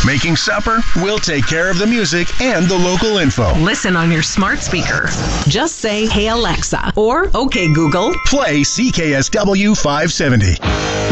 Making supper? We'll take care of the music and the local info. Listen on your smart speaker. Just say, "Hey Alexa," or "Okay Google." Play CKSW 570.